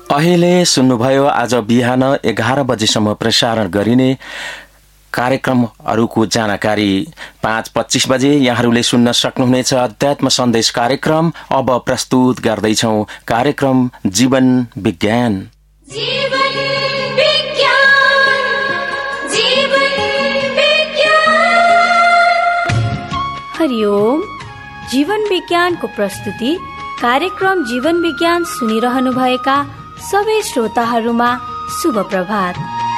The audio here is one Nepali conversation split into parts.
अहिले सुन्नुभयो आज बिहान 11 बजेसम्म प्रसारण गरिने कार्यक्रमहरूको जानकारी। 5:25 बजे यहाँहरूले सुन्न सक्नुहुनेछ अध्यात्म सन्देश कार्यक्रम। अब प्रस्तुत गर्दैछौ कार्यक्रम जीवन विज्ञान। हरिओम। जीवन विज्ञानको प्रस्तुति कार्यक्रम जीवन विज्ञान सुनिरहनु भएका सबै श्रोताहरूमा शुभ प्रभात।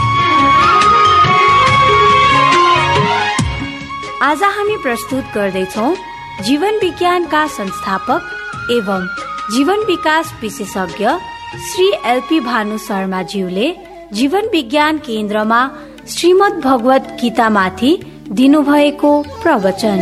आज हामी प्रस्तुत गर्दैछौ जीवन विज्ञानका संस्थापक एवं जीवन विकास विशेषज्ञ श्री एलपी भानु शर्मा ज्यूले जीवन विज्ञान केन्द्रमा श्रीमद् भगवत गीतामाथि दिनुभएको प्रवचन।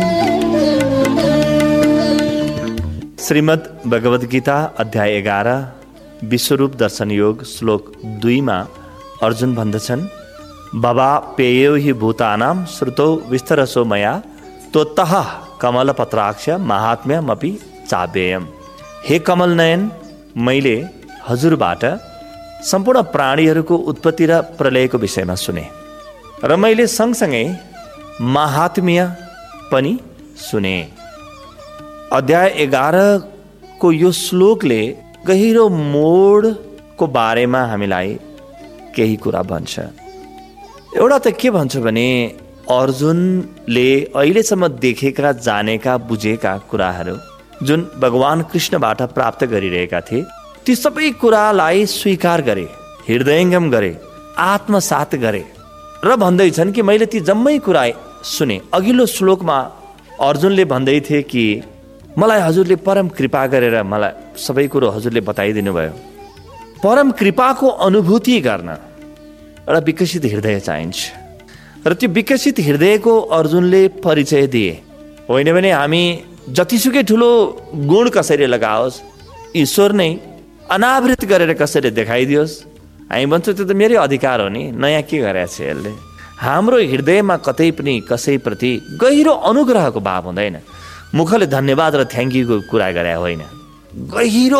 श्रीमद् भगवत गीता अध्याय 11 विश्वरूप दर्शन योग श्लोक 2 मा अर्जुन भन्दछन्, बाबा पेयो हि भूतानां श्रुतौ विस्तरसो मया त्वत्तः कमलपत्राक्ष महात्म्यमपि चाव्ययम्। हे कमल नयन, मैले हजुरबाट सम्पूर्ण प्राणीहरूको उत्पत्ति र प्रलयको विषयमा सुने र मैले सँगसँगै महात्म्य पनि सुने। अध्याय 11 को यो श्लोकले गहिरो मोडको बारेमा हामीलाई केही कुरा भन्छ। एउटा त के भन्छ भने अर्जुनले अहिलेसम्म देखेका, जानेका, बुझेका कुराहरू जुन भगवान कृष्णबाट प्राप्त गरिरहेका थिए, ती सबै कुरालाई स्वीकार गरे, हृदयङ्गम गरे, आत्मसात गरे र भन्दैछन् कि मैले ती जम्मै कुरा सुने। अघिल्लो श्लोकमा अर्जुनले भन्दै थिए कि मलाई हजुरले परम कृपा गरेर मलाई सबै कुरो हजुरले बताइदिनु भयो। परम कृपाको अनुभूति गर्न एउटा विकसित हृदय चाहिन्छ र त्यो विकसित हृदयको अर्जुनले परिचय दिए। होइन भने हामी जतिसुकै ठुलो गुण कसरी लगाओस्, ईश्वर नै अनावृत गरेर कसरी देखाइदियोस्, हामी भन्छौँ त्यो त मेरै अधिकार हो नि, नयाँ के गरेको छ यसले। हाम्रो हृदयमा कतै पनि कसैप्रति गहिरो अनुग्रहको भाव हुँदैन। मुखले धन्यवाद र थ्याङ्क यूको कुरा गरे होइन, गहिरो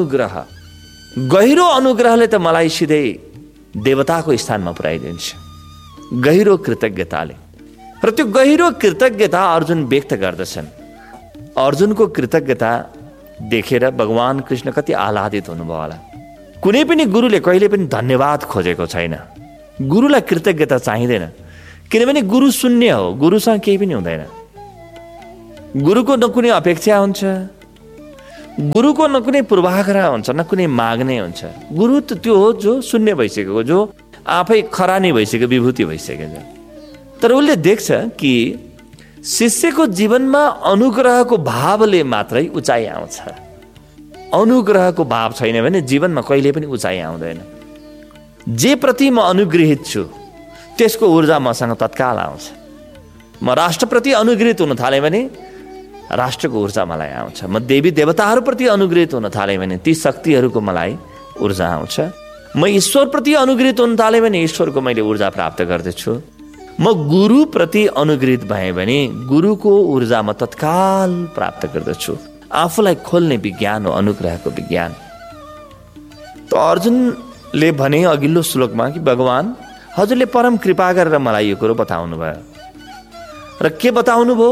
अनुग्रहले त मलाई सिधै देवताको स्थानमा पुर्याइदिन्छ, गहिरो कृतज्ञताले। र त्यो गहिरो कृतज्ञता अर्जुन व्यक्त गर्दछन्। अर्जुनको कृतज्ञता देखेर भगवान कृष्ण कति आह्लादित हुनुभयो होला। कुनै पनि गुरुले कहिले पनि धन्यवाद खोजेको छैन, गुरुलाई कृतज्ञता चाहिँदैन, किनभने गुरु शून्य हो, गुरुसँग केही पनि हुँदैन। गुरुको न कुनै अपेक्षा हुन्छ, गुरुको न कुनै पूर्वाग्रह हुन्छ, न कुनै माग्ने हुन्छ। गुरु त त्यो हो जो शून्य भइसकेको, जो आफै खरानी भइसक्यो, विभूति भइसकेको छ। तर उसले देख्छ कि शिष्यको जीवनमा अनुग्रहको भावले मात्रै उचाइ आउँछ। अनुग्रहको भाव छैन भने जीवनमा कहिले पनि उचाइ आउँदैन। जे प्रति म अनुग्रहित छु त्यसको ऊर्जा मसँग तत्काल आउँछ। म राष्ट्रप्रति अनुग्रहित हुन थालेँ भने राष्ट्रको ऊर्जा मलाई आउँछ। म देवी देवताहरूप्रति अनुग्रहित हुन थालेँ भने ती शक्तिहरूको मलाई ऊर्जा आउँछ। म ईश्वरप्रति अनुग्रहित हुन थालेँ भने ईश्वरको मैले ऊर्जा प्राप्त गर्दछु। म गुरुप्रति अनुग्रहित भएँ भने गुरुको ऊर्जा म तत्काल प्राप्त गर्दछु। आफूलाई खोल्ने विज्ञान हो अनुग्रहको विज्ञान। त अर्जुनले भने अघिल्लो श्लोकमा कि भगवान हजुरले परम कृपा गरेर मलाई यो कुरो बताउनु भयो। र के बताउनु भयो?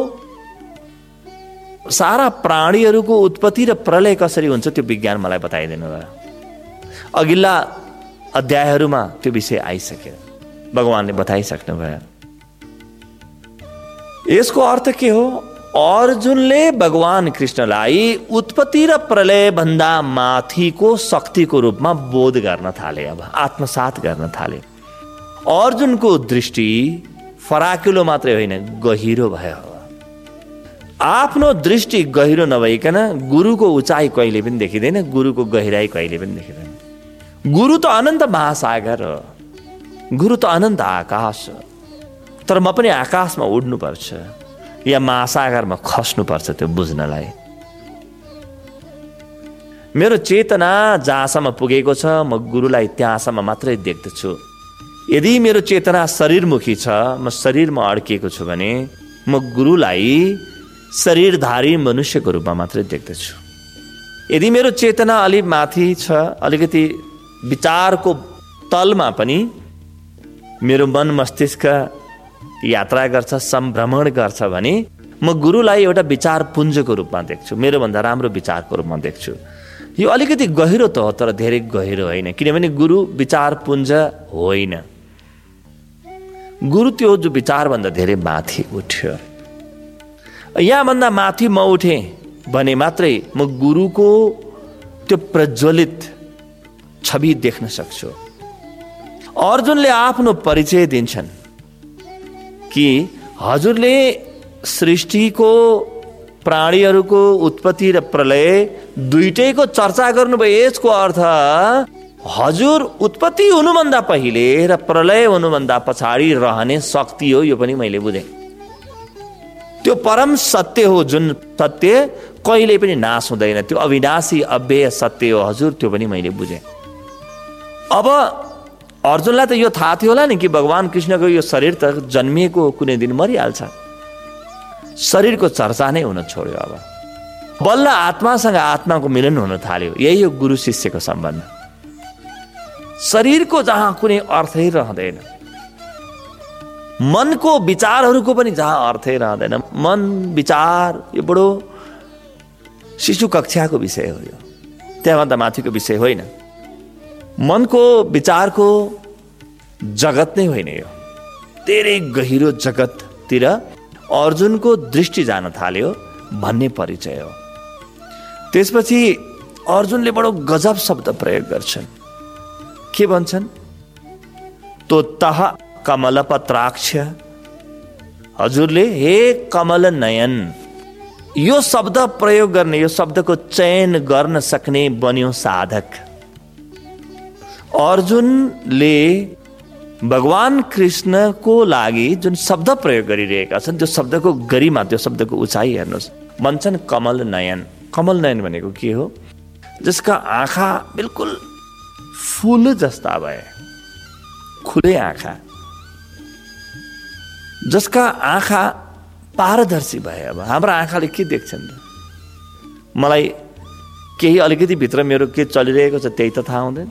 सारा प्राणीहरूको उत्पत्ति र प्रलय कसरी हुन्छ त्यो विज्ञान मलाई बताइदिनु भयो। अघिल्ला अध्यायहरूमा त्यो विषय आइसक्यो, भगवानले बताइसक्नु भयो। यसको अर्थ के हो? अर्जुनले भगवान कृष्णलाई उत्पत्ति र प्रलय भन्दा माथिको शक्तिको रूपमा बोध गर्न थाले, अब आत्मसात गर्न थाले। अर्जुनको दृष्टि फराकिलो मात्रै होइन, गहिरो भयो। आफ्नो दृष्टि गहिरो नभइकन गुरुको उचाइ कहिले पनि देखिँदैन, गुरुको गहिराई कहिले पनि देखिँदैन। गुरु त अनन्त महासागर हो, गुरु त अनन्त आकाश हो। तर म पनि आकाशमा उड्नुपर्छ या महासागरमा खस्नुपर्छ त्यो बुझ्नलाई। मेरो चेतना जहाँसम्म पुगेको छ म गुरुलाई त्यहाँसम्म मात्रै देख्दछु। यदि मेरो चेतना शरीरमुखी छ, म शरीरमा अड्किएको छु भने म गुरुलाई शरीरधारी मनुष्यको रूपमा मात्रै देख्दछु। यदि मेरो चेतना अलि माथि छ, अलिकति विचारको तलमा पनि मेरो मन मस्तिष्क यात्रा गर्छ, सम्भ्रमण गर्छ भने म गुरुलाई एउटा विचार पुञ्जको रूपमा देख्छु, मेरो भन्दा राम्रो विचारको रूपमा देख्छु। यो अलिकति गहिरो त हो, तर धेरै गहिरो होइन, किनभने गुरु विचार पुञ्ज होइन। गुरु त्यो जो विचारभन्दा धेरै माथि उठ्यो। यहाँभन्दा माथि म उठेँ भने मात्रै म गुरुको त्यो प्रज्वलित छवि देख्न सक्छु। अर्जुनले आफ्नो परिचय दिन्छन् कि हजुरले सृष्टिको, प्राणीहरूको उत्पत्ति र प्रलय दुईटैको चर्चा गर्नुभयो। यसको अर्थ हजुर उत्पत्ति हुनुभन्दा पहिले र प्रलय हुनुभन्दा पछाडि रहने शक्ति हो, यो पनि मैले बुझेँ। त्यो परम सत्य हो, जुन सत्य कहिले पनि नाश हुँदैन, त्यो अविनाशी अव्यय सत्य हो हजुर, त्यो पनि मैले बुझेँ। अब अर्जुनलाई त यो थाहा थियो होला नि कि भगवान कृष्णको यो शरीर त जन्मिएको कुनै दिन मरिहाल्छ। शरीरको चर्चा नै हुन छोड्यो। अब बल्ल आत्मासँग आत्माको मिलन हुन थाल्यो। यही हो गुरु शिष्यको सम्बन्ध। शरीरको जहाँ कुनै अर्थै रहँदैन, मनको विचारहरूको पनि जहाँ अर्थै रहँदैन। मन विचार यो बडो शिशु कक्षाको विषय हो, यो त्यहाँभन्दा माथिको विषय होइन। मनको विचारको जगत नै होइन, यो धेरै गहिरो जगततिर अर्जुनको दृष्टि जान थाल्यो भन्ने परिचय हो। त्यसपछि अर्जुनले बडो गजब शब्द प्रयोग गर्छन्। के भन्छन्? तो तह कमलपत्राक्ष। हजुरले हे कमल नयन, यो शब्द प्रयोग गर्ने, यो शब्दको चयन गर्न सक्ने बन्यो साधक। अर्जुनले भगवान कृष्णको लागि जुन शब्द प्रयोग गरिरहेका छन्, त्यो शब्दको गरिमा, त्यो शब्दको उचाइ हेर्नुहोस्। भन्छन् कमल नयन। कमल नयन भनेको के हो? जसका आँखा बिल्कुल फूल जस्ता भए, खुले आँखा, जसका आँखा पारदर्शी भए। अब हाम्रा आँखाले के देख्छन्? मलाई केही अलिकति भित्र मेरो के चलिरहेको छ त्यही त थाहा हुँदैन।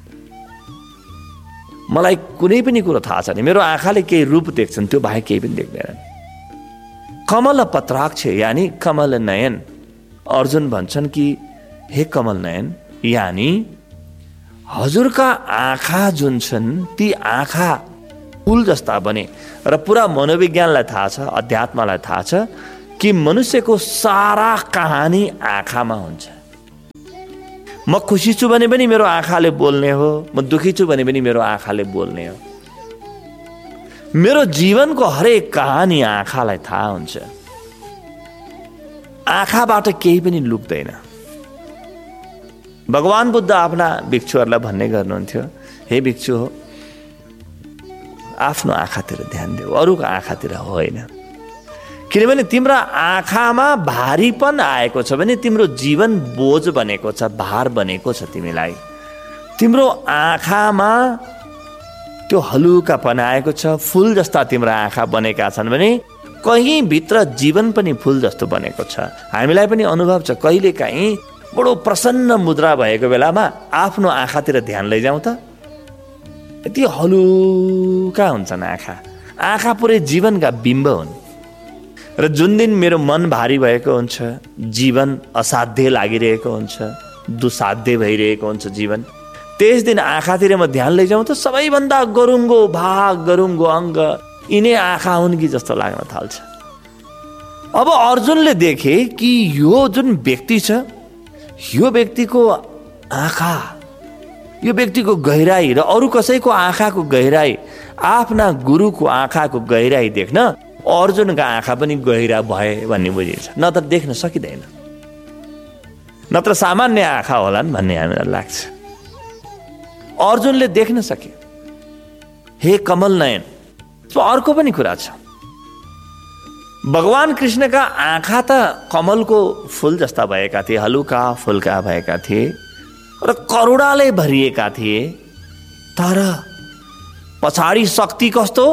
मलाई कुनै पनि कुरो थाहा छैन, मेरो आँखाले केही रूप देख्छन्, त्यो बाहेक केही पनि देख्दैनन्। कमल पत्राक्ष यानि कमल नयन। अर्जुन भन्छन् कि हे कमल नयन, यानि हजुरका आँखा जुन छन् ती आँखा फूल जस्ता बने। र पुरा मनोविज्ञानलाई थाहा छ, अध्यात्मलाई थाहा छ कि मनुष्यको सारा कहानी आँखामा हुन्छ। म खुसी छु भने पनि मेरो आँखाले बोल्ने हो, म दुखी छु भने पनि मेरो आँखाले बोल्ने हो। मेरो जीवनको हरेक कहानी आँखालाई थाहा हुन्छ। आँखाबाट केही पनि लुक्दैन। भगवान बुद्ध आफ्ना भिक्षुहरूलाई भन्ने गर्नुहुन्थ्यो, हे भिक्षु हो, आफ्नो आँखातिर ध्यान देऊ, अरूको आँखातिर होइन। किनभने तिम्रो आँखामा भारीपन आएको छ भने तिम्रो जीवन बोझ बनेको छ, भार बनेको छ तिमीलाई। तिम्रो आँखामा त्यो हलुकापन आएको छ, फूल जस्ता तिम्रो आँखा बनेका छन् भने कहीँ भित्र जीवन पनि फूल जस्तो बनेको छ। हामीलाई पनि अनुभव छ, कहिलेकाहीँ बडो प्रसन्न मुद्रा भएको बेलामा आफ्नो आँखातिर ध्यान लैजाउँ त यति हलुका हुन्छन् आँखा। आँखा पुरै जीवनका बिम्ब हुन्। र जुन दिन मेरो मन भारी भएको हुन्छ, जीवन असाध्य लागिरहेको हुन्छ, दुसाध्य भइरहेको हुन्छ जीवन, त्यस दिन आँखातिर म ध्यान लैजाउँ त सबैभन्दा गरुङ्गो भाग, गरुङ्गो अङ्ग यिनै आँखा हुन् कि जस्तो लाग्न थाल्छ। अब अर्जुनले देखे कि यो जुन व्यक्ति छ, यो व्यक्तिको आँखा, यो व्यक्तिको गहिराई र अरू कसैको आँखाको गहिराई, आफ्ना गुरुको आँखाको गहिराई देख्न अर्जुनका आँखा पनि गहिरा भए भन्ने बुझिन्छ। नत्र देख्न सकिँदैन, नत्र सामान्य आँखा होलान् भन्ने हामीलाई लाग्छ। अर्जुनले देख्न सके। हे कमल नयन। अर्को पनि कुरा छ, भगवान कृष्णका आँखा त कमलको फूल जस्ता भएका थिए, हलुका फुल्का भएका थिए र करुणाले भरिएका थिए। तर पछाडि शक्ति कस्तो?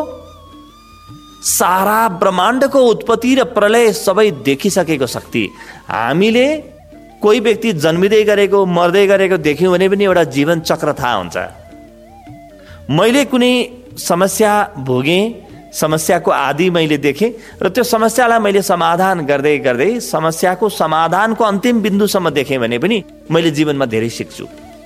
सारा ब्रह्माण्डको उत्पत्ति र प्रलय सबै देखिसकेको शक्ति। हामीले कोही व्यक्ति जन्मिँदै गरेको मर्दै गरेको देख्यौँ भने पनि एउटा जीवन चक्र थाहा हुन्छ। मैले कुनै समस्या भोगेँ, समस्याको आदि मैले देखेँ र त्यो समस्यालाई मैले समाधान गर्दै गर्दै समस्याको समाधानको अन्तिम बिन्दुसम्म देखेँ भने पनि मैले जीवनमा धेरै सिक्छु।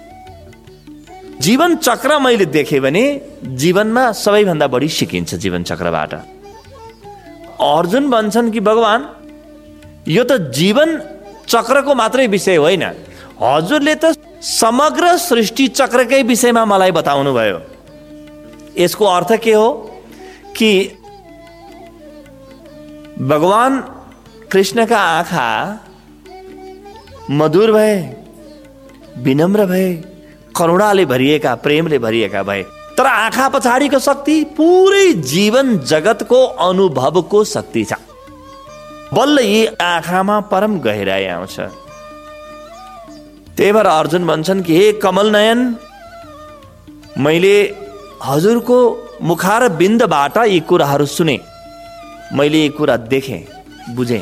जीवन चक्र मैले देखेँ भने जीवनमा सबैभन्दा बढी सिकिन्छ जीवन चक्रबाट। अर्जुन भन्छन् कि भगवान, यो त जीवन चक्रको मात्रै विषय होइन, हजुरले त समग्र सृष्टि चक्रकै विषयमा मलाई बताउनु भयो। यसको अर्थ के हो कि भगवान कृष्णका आँखा मधुर भए, विनम्र भए, करुणाले भरिएका, प्रेमले भरिएका भए, तर आँखा पछाडिको शक्ति पुरै जीवन जगतको अनुभवको शक्ति छ। बल्ल यी आँखामा परम गहिराई आउँछ। त्यही भएर अर्जुन भन्छन् कि हे कमल नयन, मैले हजुरको मुखार बिन्दबाट यी कुराहरू सुने, मैले यी कुरा देखेँ, बुझेँ।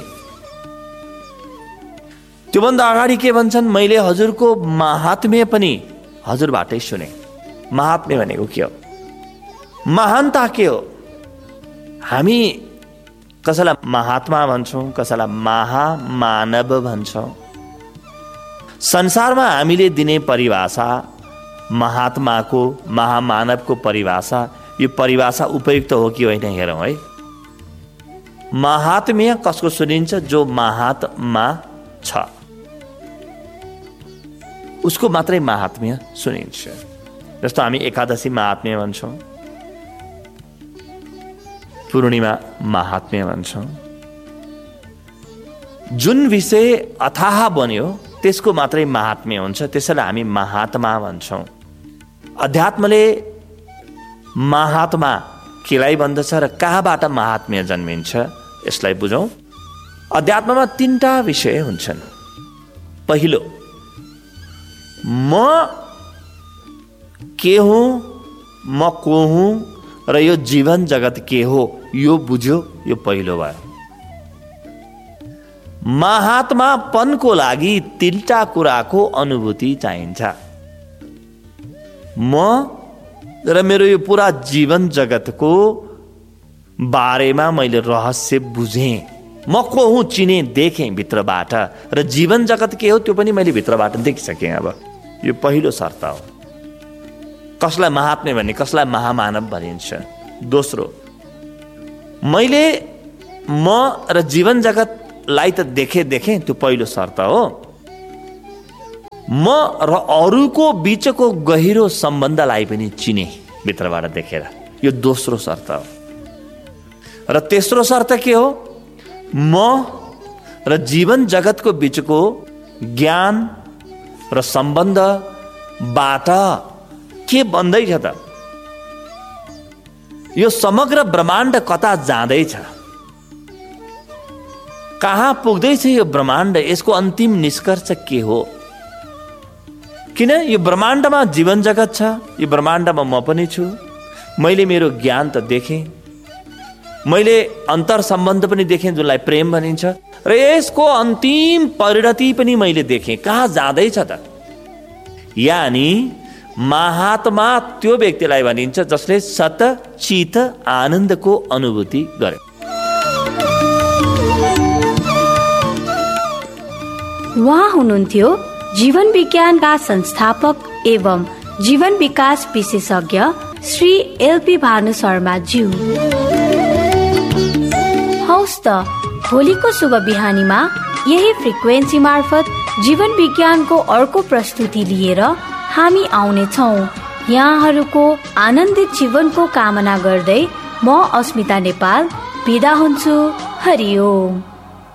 त्योभन्दा अगाडि के भन्छन्, मैले हजुरको महात्म्य पनि हजुरबाटै सुने। महात्म्य भनेको के हो? महानता के हो? हामी कसैलाई महात्मा भन्छौँ, कसैलाई महामानव भन्छौँ। संसारमा हामीले दिने परिभाषा, महात्माको, महामानवको परिभाषा, यो परिभाषा उपयुक्त हो कि होइन हेरौँ है। महात्म्य कसको सुनिन्छ? जो महात्मा छ उसको मात्रै महात्म्य सुनिन्छ। जस्तो हामी एकादशी महात्म्य भन्छौँ, पूर्णिमा महात्म्य भन्छौँ। जुन विषय अथाह बन्यो त्यसको मात्रै महात्म्य हुन्छ, त्यसैलाई हामी महात्मा भन्छौँ। अध्यात्मले महात्मा केलाई भन्दछ र कहाँबाट महात्म्य जन्मिन्छ यसलाई बुझौँ। अध्यात्ममा 3टा विषय हुन्छन्। पहिलो, म के हुँ, म को हुँ र यो जीवन जगत के हो, यो बुझ्यो, यो पहिलो भयो। महात्मापनको लागि 3टा कुराको अनुभूति चाहिन्छ। म र मेरो यो पुरा जीवन जगतको बारेमा मैले रहस्य बुझेँ, म को हुँ चिने, देखेँ भित्रबाट, र जीवन जगत के हो त्यो पनि मैले भित्रबाट देखिसकेँ। अब यो पहिलो शर्त हो। कसलाई महात्म्य भन्ने, कसलाई महामानव भनिन्छ। दोस्रो, मैले म र जीवन जगतलाई त देखेँ, त्यो पहिलो शर्त हो। म र अरूको बीचको गहिरो सम्बन्धलाई पनि चिने भित्रबाट देखेर, यो दोस्रो शर्त हो। र तेस्रो शर्त के हो? म र जीवन जगतको बीचको ज्ञान र सम्बन्धबाट के बन्दैछ त? यो समग्र ब्रह्माण्ड कता जाँदैछ, कहाँ पुग्दैछ यो ब्रह्माण्ड, यसको अन्तिम निष्कर्ष के हो? किन यो ब्रह्माण्डमा जीवन जगत छ, यो ब्रह्माण्डमा म पनि छु। मैले मेरो ज्ञान त देखेँ, मैले अन्तर सम्बन्ध पनि देखेँ जसलाई प्रेम भनिन्छ, र यसको अन्तिम परिणति पनि मैले देखेँ। कहाँ जाँदैछ त? यानी महात्मा त्यो व्यक्तिलाई भनिन्छ जसले सत चित आनन्दको अनुभूति गर्यो। उहाँ हुनुहुन्थ्यो जीवन विज्ञानका संस्थापक एवं जीवन विकास विशेषज्ञ श्री एलपी भानु शर्मा ज्यू। हौस् त भोलिको शुभ बिहानीमा यही फ्रिक्वेन्सी मार्फत जीवन विज्ञानको अर्को प्रस्तुति लिएर हामी आउनेछौँ। यहाँहरूको आनन्दित जीवनको कामना गर्दै म अस्मिता नेपाल बिदा हुन्छु। हरिओम।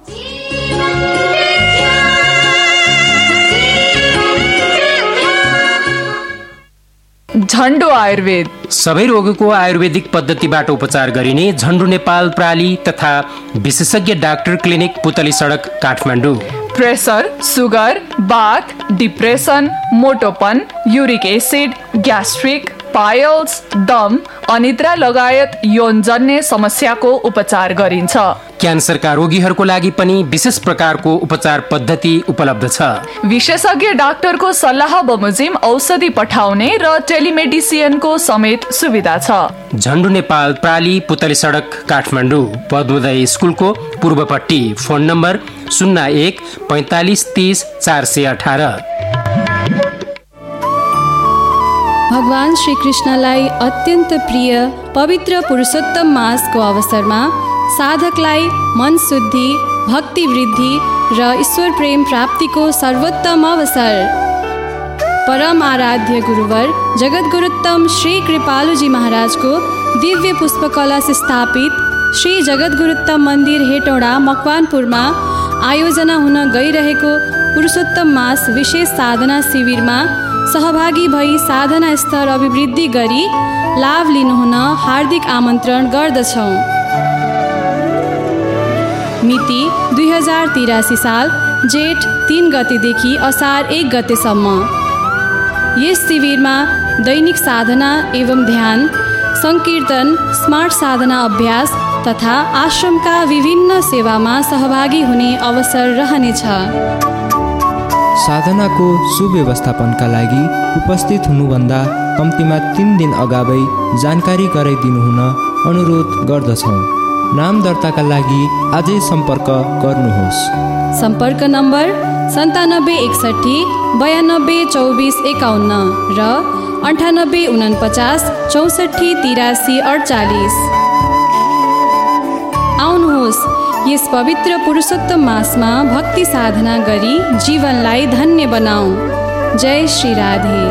झन्डो आयुर्वेद सबै रोगको आयुर्वेदिक पद्धतिबाट उपचार गरिने झन्डो नेपाल प्राली तथा विशेषज्ञ डाक्टर क्लिनिक पुतली सडक काठमाडौँ। प्रेसर, सुगर, बाथ, depression, मोटोपन, uric acid, gastric, piles, दम, अनिद्रा लगायत यौनजन्य समस्याको उपचार गरिन्छ। क्यान्सरका रोगीहरूको लागि पनि विशेष प्रकारको उपचार पद्धति उपलब्ध छ। विशेषज्ञ डाक्टरको सल्लाह बमोजिम औषधि पठाउने र टेलिमेडिसिनको समेत सुविधा छ। झन्डु नेपाल प्राली पुतली सडक काठमाडौँ, पद्मोदय स्कुलको पूर्वपट्टि। Phone number 01 45 30 418। भगवान श्री कृष्णलाई अत्यन्त प्रिय पवित्र पुरुषोत्तम मासको अवसरमा साधकलाई मन शुद्धि, भक्ति वृद्धि र ईश्वर प्रेम प्राप्तिको सर्वोत्तम अवसर। परम आराध्य गुरुवर जगद्गुरुत्तम श्री कृपालुजी महाराजको दिव्य पुष्पकलश स्थापित श्री जगद्गुरुत्तम मन्दिर हेटौडा मकवानपुरमा आयोजना हुन गइरहेको पुरुषोत्तम मास विशेष साधना शिविरमा सहभागी भई साधना स्तर अभिवृद्धि गरी लाभ लिनुहुन हार्दिक आमन्त्रण गर्दछौँ। मिति 2083 साल जेठ 3 गतेदेखि असार 1 गतेसम्म। यस शिविरमा दैनिक साधना एवं ध्यान, संकीर्तन, स्मार्ट साधना अभ्यास तथा आश्रमका विभिन्न सेवामा सहभागी हुने अवसर रहनेछ। साधनाको सुव्यवस्थापनका लागि उपस्थित हुनुभन्दा कम्तीमा 3 दिन अगावै जानकारी गराइदिनुहुन अनुरोध गर्दछौँ। नाम दर्ताका लागि आजै सम्पर्क गर्नुहोस्। सम्पर्क नम्बर 97 61 92 24 51 र 98 49 64 83 48। आउनुहोस्, यस पवित्र पुरुषोत्तम मासमा भक्ति साधना गरी जीवनलाई धन्य बनाऊ। जय श्री राधे।